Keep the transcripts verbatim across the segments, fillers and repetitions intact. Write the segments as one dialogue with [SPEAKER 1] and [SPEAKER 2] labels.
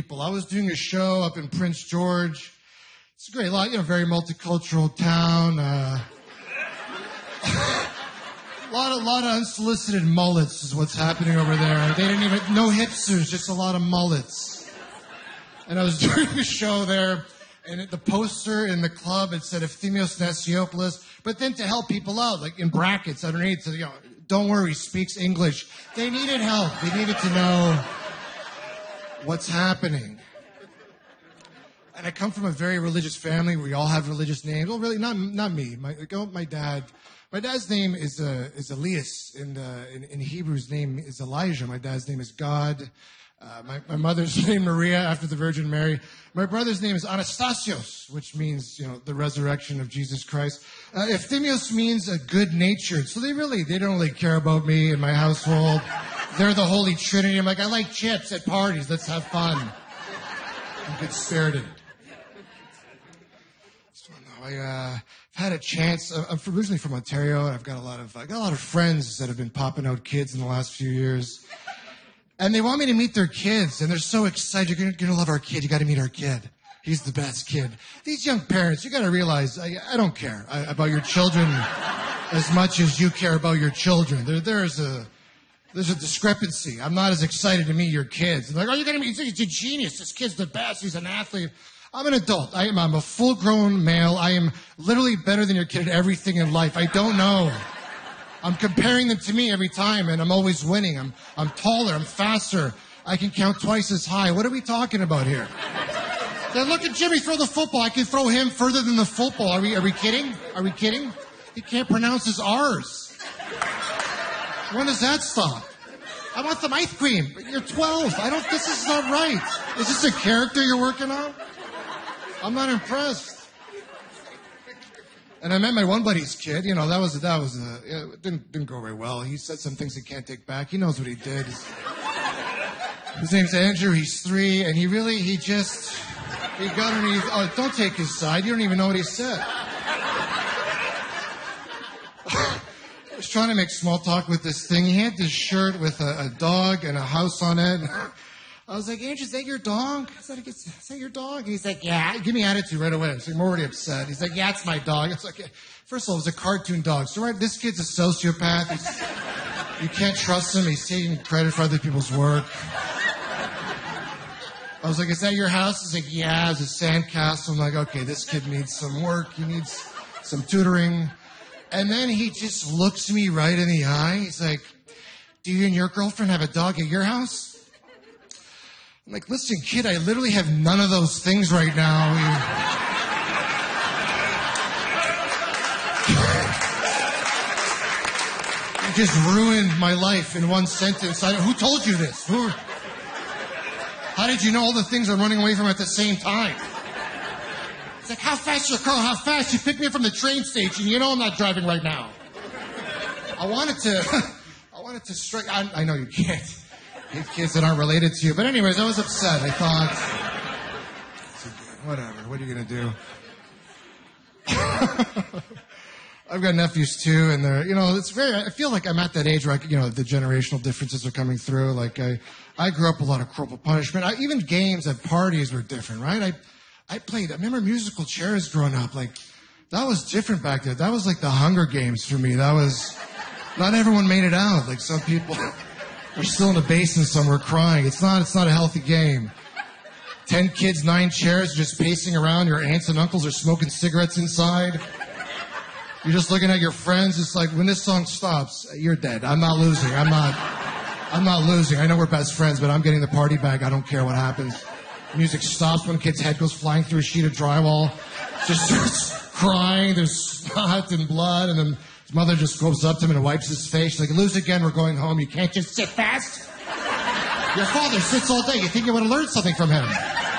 [SPEAKER 1] people. I was doing a show up in Prince George. It's a great, lot, you know, very multicultural town. Uh, a lot of, lot of unsolicited mullets is what's happening over there. They didn't even, no hipsters, just a lot of mullets. And I was doing a show there, and the poster in the club, it said Efthymios Nasiopoulos, but then to help people out, like in brackets underneath, so, you know, don't worry, he speaks English. They needed help. They needed to know what's happening. And I come from a very religious family. We all have religious names. Well, really, not not me. My my dad. My dad's name is uh, is Elias. In, uh, in in Hebrew's name is Elijah. My dad's name is God. Uh, my my mother's name Maria, after the Virgin Mary. My brother's name is Anastasios, which means, you know, the resurrection of Jesus Christ. Uh, Efthymios means a good-natured. So they really they don't really care about me and my household. They're the Holy Trinity. I'm like, I like chips at parties. Let's have fun. I'm good-spirited. I, uh, I've had a chance. I'm originally from Ontario, and I've got a lot of I got a lot of friends that have been popping out kids in the last few years, and they want me to meet their kids, and they're so excited. You're gonna, gonna love our kid. You got to meet our kid. He's the best kid. These young parents, you got to realize, I, I don't care I, about your children as much as you care about your children. There, there's a there's a discrepancy. I'm not as excited to meet your kids. They're like, oh, you're gonna meet? He's a genius. This kid's the best. He's an athlete. I'm an adult. I am, I'm a full-grown male. I am literally better than your kid at everything in life. I don't know. I'm comparing them to me every time, and I'm always winning. I'm, I'm taller. I'm faster. I can count twice as high. What are we talking about here? Then look at Jimmy throw the football. I can throw him further than the football. Are we, are we kidding? Are we kidding? He can't pronounce his R's. When does that stop? I want some ice cream. You're twelve. I don't, this is not right. Is this a character you're working on? I'm not impressed. And I met my one buddy's kid. You know, that was, that was, a, it didn't, didn't go very well. He said some things he can't take back. He knows what he did. His name's Andrew. He's three. And he really, he just, he got underneath. Oh, don't take his side. You don't even know what he said. I was trying to make small talk with this thing. He had this shirt with a, a dog and a house on it. I was like, Andrew, is that your dog? I said, is that your dog? And he's like, yeah. Give me attitude right away. I was like, I'm already upset. He's like, yeah, it's my dog. I was like, first of all, it was a cartoon dog. So right, this kid's a sociopath. He's, you can't trust him. He's taking credit for other people's work. I was like, is that your house? He's like, yeah, it's a sandcastle. I'm like, okay, this kid needs some work. He needs some tutoring. And then he just looks me right in the eye. He's like, do you and your girlfriend have a dog at your house? I'm like, listen, kid, I literally have none of those things right now. You, you just ruined my life in one sentence. I, who told you this? Who, how did you know all the things I'm running away from at the same time? It's like, how fast your car? How fast? You picked me up from the train station. You know I'm not driving right now. I wanted to, I wanted to strike. I, I know you can't. Hate kids that aren't related to you. But anyways, I was upset. I thought, whatever, what are you going to do? I've got nephews too, and they're, you know, it's very, I feel like I'm at that age where, I, you know, the generational differences are coming through. Like, I, I grew up with a lot of corporal punishment. I, even games at parties were different, right? I, I played, I remember musical chairs growing up. Like, that was different back then. That was like the Hunger Games for me. That was, not everyone made it out. Like, some people... We're still in a basin somewhere crying. It's not, it's not a healthy game. Ten kids, nine chairs, just pacing around. Your aunts and uncles are smoking cigarettes inside. You're just looking at your friends. It's like, when this song stops, you're dead. I'm not losing. I'm not, I'm not losing. I know we're best friends, but I'm getting the party bag. I don't care what happens. The music stops. One kid's head goes flying through a sheet of drywall. Just starts crying. There's snot and blood, and then his mother just goes up to him and wipes his face. She's like, lose again, we're going home. You can't just sit fast. Your father sits all day. You think you want to learn something from him.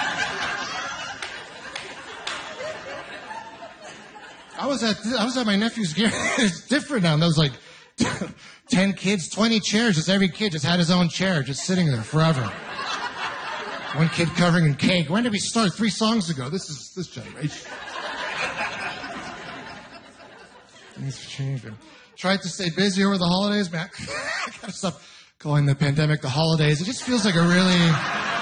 [SPEAKER 1] I was at I was at my nephew's game. It's different now. There was like ten kids, twenty chairs. Just every kid just had his own chair, just sitting there forever. One kid covering in cake. When did we start? Three songs ago. This is this generation. Things have changed. Tried to stay busy over the holidays, man. I gotta stop calling the pandemic the holidays. It just feels like a really